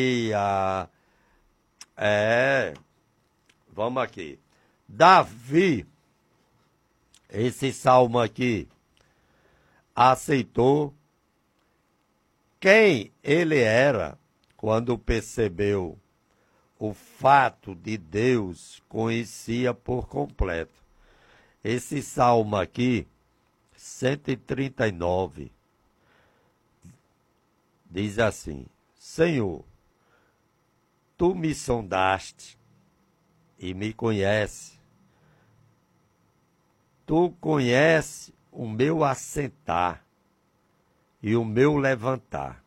É, vamos aqui. Davi, esse salmo aqui, aceitou quem ele era quando percebeu o fato de Deus conhecia por completo. Esse salmo aqui, 139, diz assim: Senhor, tu me sondaste e me conhece. Tu conheces o meu assentar e o meu levantar.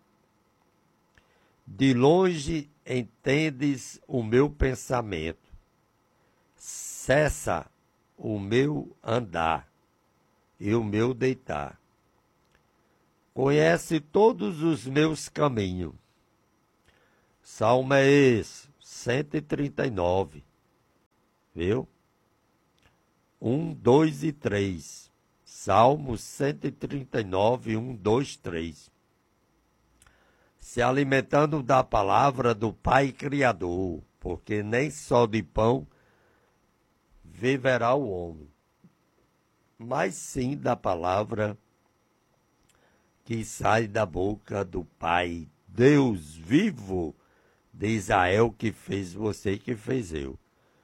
De longe entendes o meu pensamento. Cessa o meu andar e o meu deitar. Conhece todos os meus caminhos. Salmo é esse, 139. Viu? 1, 2 e 3. Salmo 139, 1, 2, 3. Se alimentando da palavra do Pai Criador, porque nem só de pão viverá o homem, mas sim da palavra que sai da boca do Pai, Deus vivo de Israel, que fez você e que fez eu.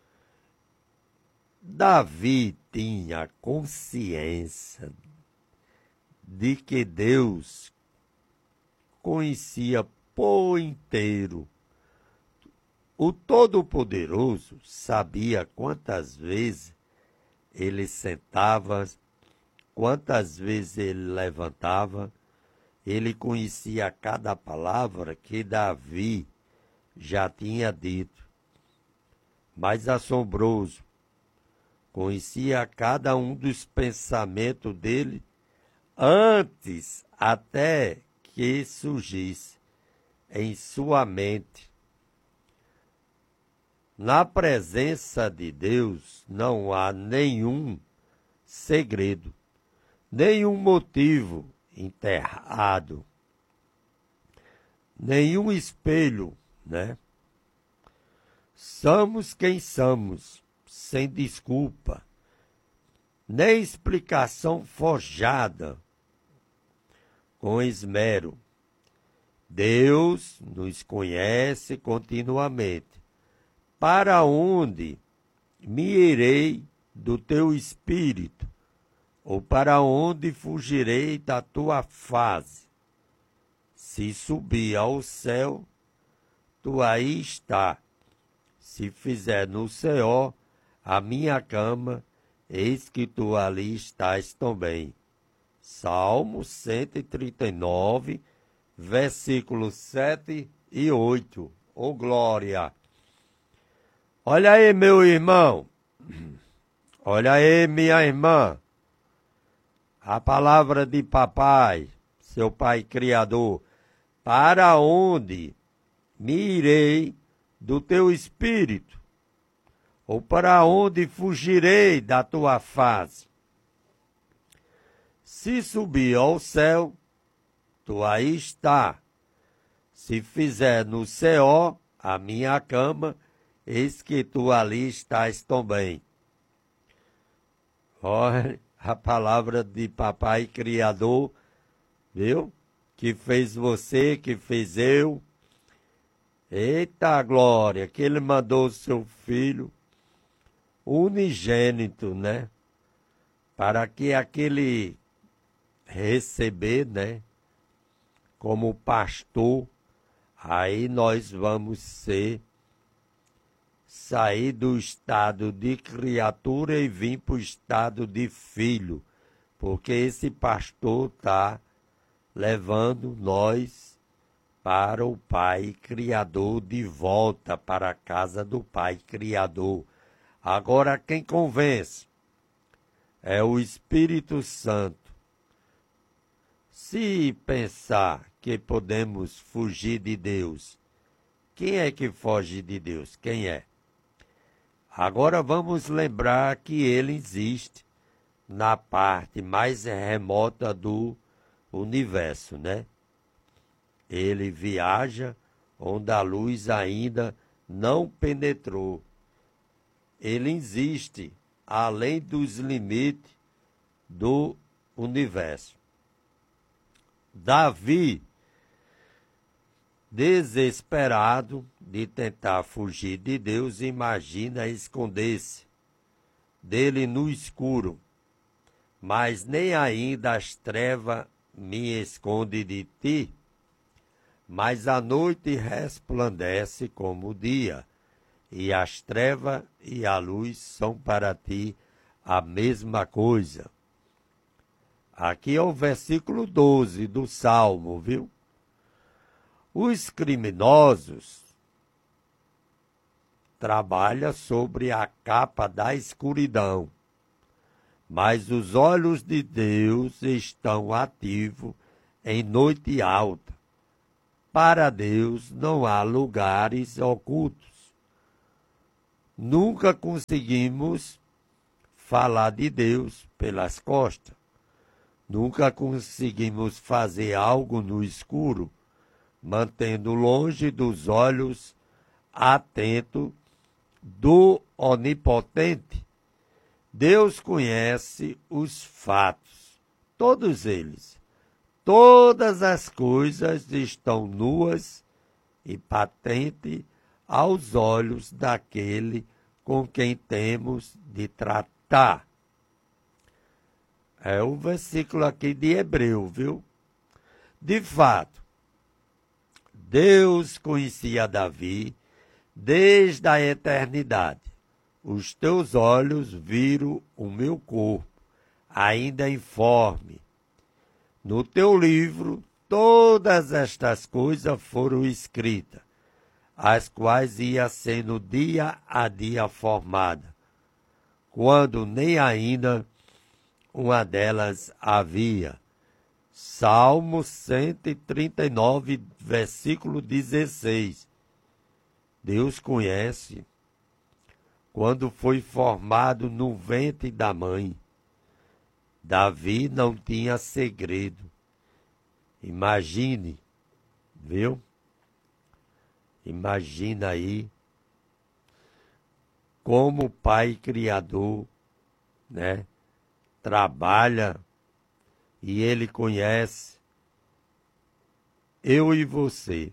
Davi tinha consciência de que Deus conhecia por inteiro. O Todo-Poderoso sabia quantas vezes ele sentava, quantas vezes ele levantava. Ele conhecia cada palavra que Davi já tinha dito. Mais assombroso, conhecia cada um dos pensamentos dele antes até que surgisse em sua mente. Na presença de Deus não há nenhum segredo, nenhum motivo enterrado, nenhum espelho, né? Somos quem somos, sem desculpa, nem explicação forjada, com esmero. Deus nos conhece continuamente. Para onde me irei do teu espírito? Ou para onde fugirei da tua face? Se subir ao céu, tu aí está. Se fizer no céu a minha cama, eis que tu ali estás também. Salmo 139, versículos 7 e 8. Ô glória! Olha aí, meu irmão. Olha aí, minha irmã. A palavra de papai, seu pai criador. Para onde me irei do teu espírito? Ou para onde fugirei da tua face? Se subir ao céu, tu aí está. Se fizer no céu a minha cama, eis que tu ali estás também. Olha a palavra de papai criador, viu? Que fez você, que fez eu. Eita glória, que ele mandou o seu filho unigênito, né? Para que aquele receber, né? Como pastor, aí nós vamos sair do estado de criatura e vir para o estado de filho, porque esse pastor está levando nós para o Pai Criador, de volta para a casa do Pai Criador. Agora quem convence é o Espírito Santo. Se pensar que podemos fugir de Deus, quem é que foge de Deus? Quem é? Agora vamos lembrar que ele existe na parte mais remota do universo, né? Ele viaja onde a luz ainda não penetrou. Ele existe além dos limites do universo. Davi, desesperado de tentar fugir de Deus, imagina esconder-se dele no escuro, mas nem ainda as trevas me esconde de ti, mas a noite resplandece como o dia, e as trevas e a luz são para ti a mesma coisa. Aqui é o versículo 12 do Salmo, viu? Os criminosos trabalham sobre a capa da escuridão, mas os olhos de Deus estão ativos em noite alta. Para Deus não há lugares ocultos. Nunca conseguimos falar de Deus pelas costas. Nunca conseguimos fazer algo no escuro, mantendo longe dos olhos atentos do Onipotente. Deus conhece os fatos, todos eles. Todas as coisas estão nuas e patentes aos olhos daquele com quem temos de tratar. É o versículo aqui de Hebreu, viu? De fato, Deus conhecia Davi desde a eternidade. Os teus olhos viram o meu corpo, ainda informe. No teu livro, todas estas coisas foram escritas, as quais ia sendo dia a dia formada, quando nem ainda uma delas havia. Salmo 139, versículo 16. Deus conhece quando foi formado no ventre da mãe. Davi não tinha segredo. Imagine, viu? Imagina aí como o Pai Criador, né, trabalha e Ele conhece eu e você.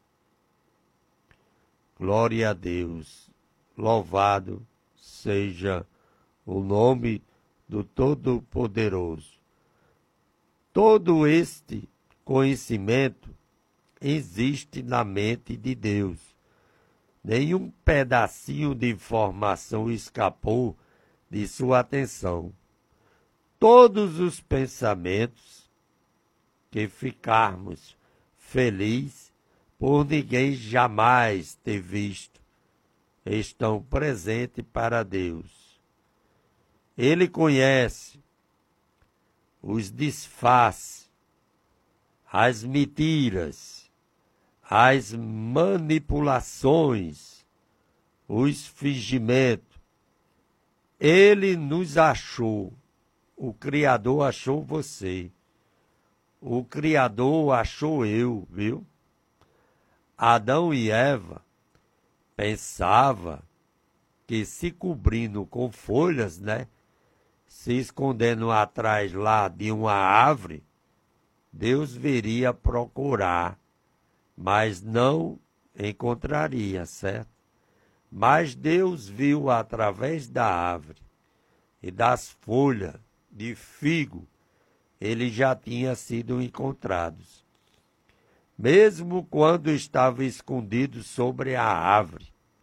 Glória a Deus. Louvado seja o nome do Todo-Poderoso. Todo este conhecimento existe na mente de Deus. Nenhum pedacinho de informação escapou de sua atenção. Todos os pensamentos que ficarmos felizes por ninguém jamais ter visto estão presentes para Deus. Ele conhece os disfarces, as mentiras, as manipulações, os fingimentos. Ele nos achou. O Criador achou você. O Criador achou eu, viu? Adão e Eva pensavam que se cobrindo com folhas, né? Se escondendo atrás lá de uma árvore, Deus viria procurar, mas não encontraria, certo? Mas Deus viu através da árvore e das folhas de figo, eles já tinham sido encontrados. Mesmo quando estava escondido sobre a árvore.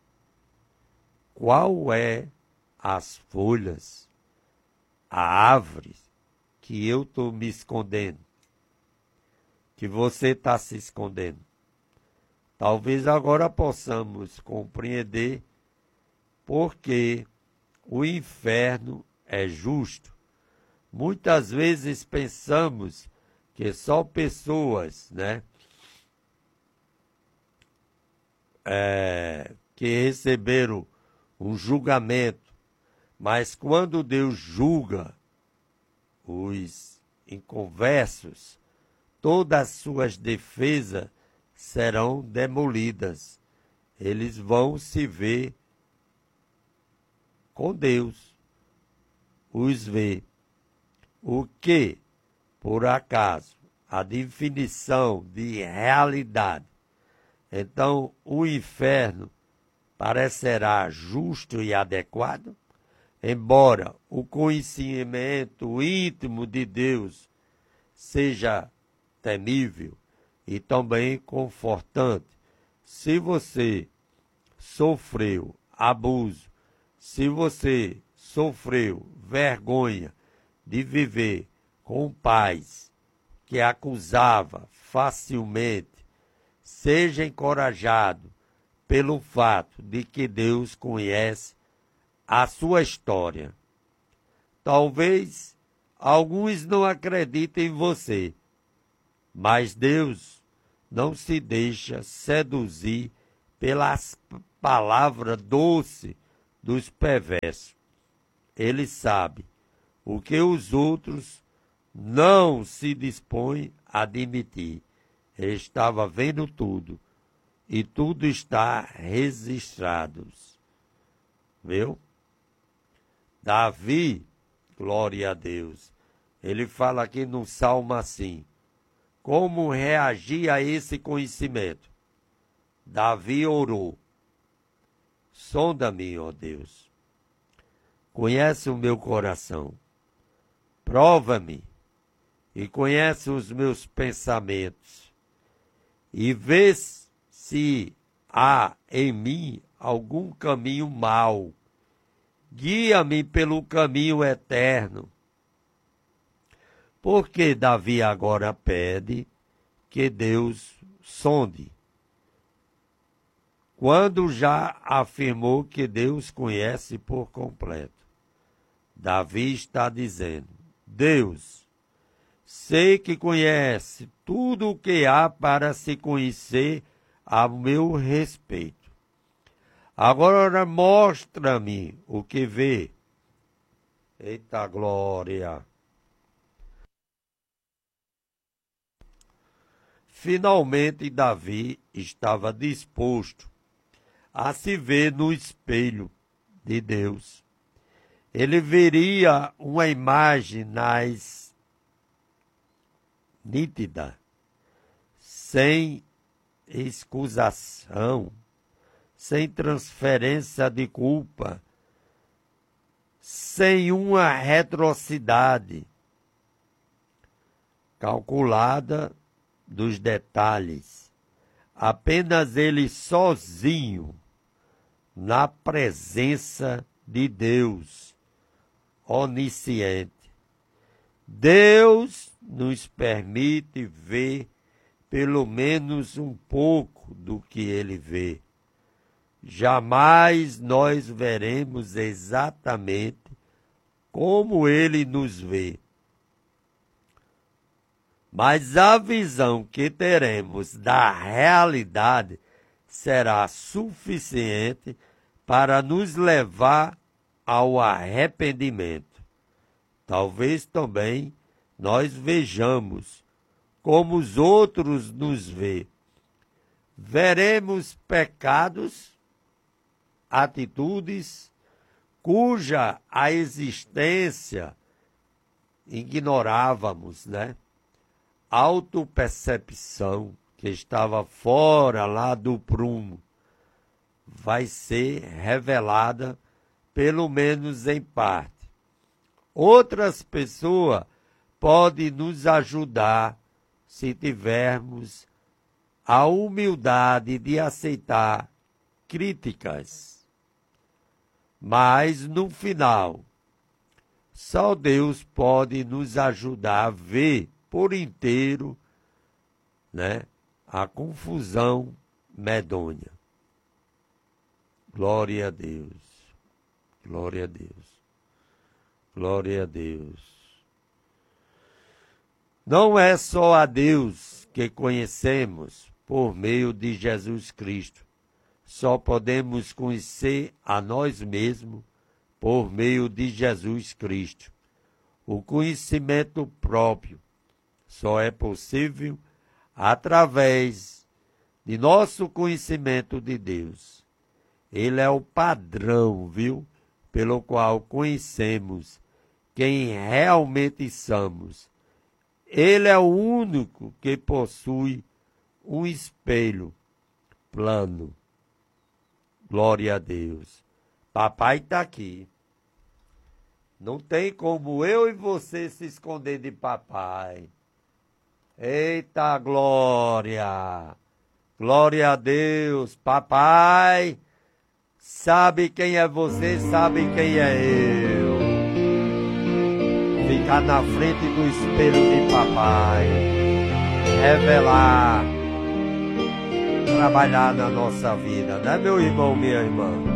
Qual é as folhas, a árvore que eu estou me escondendo? Que você está se escondendo? Talvez agora possamos compreender porque o inferno é justo. Muitas vezes pensamos que só pessoas, né, que receberam um julgamento, mas quando Deus julga os inconversos, todas as suas defesas serão demolidas. Eles vão se ver com Deus, os ver. O que, por acaso, a definição de realidade. Então, o inferno parecerá justo e adequado, embora o conhecimento íntimo de Deus seja temível e também confortante. Se você sofreu abuso, se você sofreu vergonha de viver com pais que acusava facilmente, seja encorajado pelo fato de que Deus conhece a sua história. Talvez alguns não acreditem em você, mas Deus não se deixa seduzir pelas palavras doces dos perversos. Ele sabe o que os outros não se dispõem a admitir. Ele estava vendo tudo e tudo está registrado. Viu? Davi, glória a Deus, ele fala aqui no Salmo assim, como reagir a esse conhecimento? Davi orou, sonda-me, ó Deus, conhece o meu coração, prova-me e conhece os meus pensamentos, e vê se há em mim algum caminho mau, guia-me pelo caminho eterno. Porque Davi agora pede que Deus sonde, quando já afirmou que Deus conhece por completo. Davi está dizendo, Deus, sei que conhece tudo o que há para se conhecer a meu respeito. Agora mostra-me o que vê. Eita glória! Finalmente Davi estava disposto a se ver no espelho de Deus. Ele veria uma imagem nítida, sem excusação, sem transferência de culpa, sem uma retrocidade calculada dos detalhes, apenas ele sozinho, na presença de Deus, onisciente. Deus nos permite ver pelo menos um pouco do que ele vê. Jamais nós veremos exatamente como ele nos vê. Mas a visão que teremos da realidade será suficiente para nos levar ao arrependimento. Talvez também nós vejamos como os outros nos vê. Veremos pecados, atitudes cuja a existência ignorávamos, né? Autopercepção que estava fora lá do prumo vai ser revelada, pelo menos em parte. Outras pessoas podem nos ajudar se tivermos a humildade de aceitar críticas. Mas, no final, só Deus pode nos ajudar a ver por inteiro, né, a confusão medonha. Glória a Deus, glória a Deus, glória a Deus. Não é só a Deus que conhecemos por meio de Jesus Cristo. Só podemos conhecer a nós mesmos por meio de Jesus Cristo. O conhecimento próprio só é possível através de nosso conhecimento de Deus. Ele é o padrão, viu? Pelo qual conhecemos quem realmente somos. Ele é o único que possui um espelho plano. Glória a Deus. Papai está aqui. Não tem como eu e você se esconder de papai. Eita glória! Glória a Deus. Papai sabe quem é você, sabe quem é eu. Ficar na frente do espelho de papai. Revelar. Trabalhar na nossa vida, né, meu irmão, minha irmã?